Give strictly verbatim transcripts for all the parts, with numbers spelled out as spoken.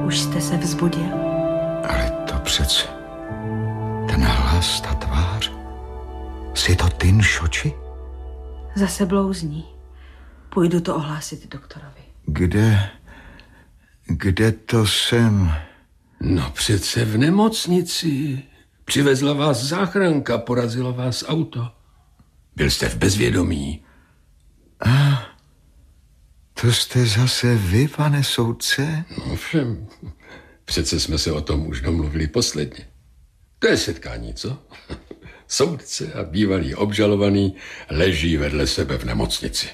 Už jste se vzbudil? Ale to přece... Ten hlas, ta tvář... Jsi to ty, Nšoči? Zase blouzní. Půjdu to ohlásit doktorovi. Kde... Kde to jsem? No přece v nemocnici. Přivezla vás záchranka, porazilo vás auto. Byl jste v bezvědomí. A to jste zase vy, pane soudce? No všem. Přece jsme se o tom už domluvili posledně. To je setkání, co? Soudce a bývalý obžalovaný leží vedle sebe v nemocnici.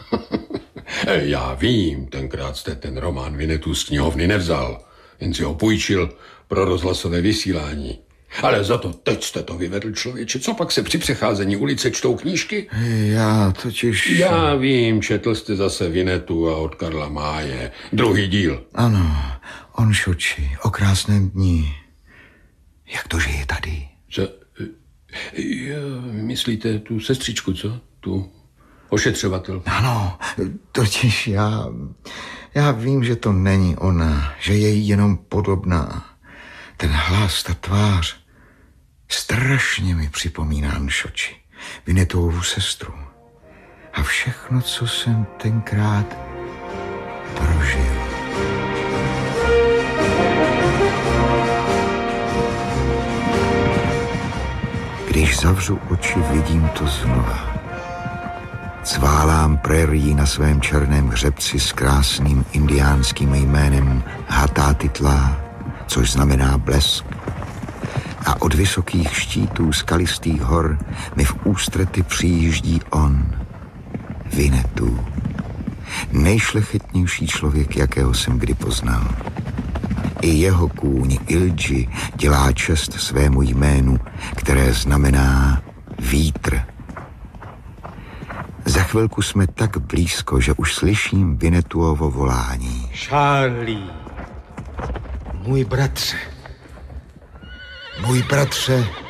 Já vím, tenkrát jste ten román Vinetu z knihovny nevzal, jen si ho půjčil pro rozhlasové vysílání. Ale za to teď jste to vyvedl, člověče. Co pak se při přecházení ulice čtou knížky? Já totiž... Já vím, četl jste zase Vinetu a od Karla Máje. Druhý díl. Ano, o Nšoči, o krásném dní. Jak to žije tady? Co? Jo, myslíte tu sestřičku, co? Tu ošetřovatel. Ano, totiž já... Já vím, že to není ona, že je jí jenom podobná. Ten hlas, ta tvář, strašně mi připomíná Nšoči, Vinetovu sestru. A všechno, co jsem tenkrát prožil. Když zavřu oči, vidím to znova. Cválám prérii na svém černém hřebci s krásným indiánským jménem Hatatitla, což znamená blesk. A od vysokých štítů skalistých hor mi v ústrety přijíždí on, Vinetu. Nejšlechetnější člověk, jakého jsem kdy poznal. I jeho kůň Ilji dělá čest svému jménu, které znamená vítr. Za chvilku jsme tak blízko, že už slyším Vinetuovo volání. Charlie, můj bratře. Můj bratře,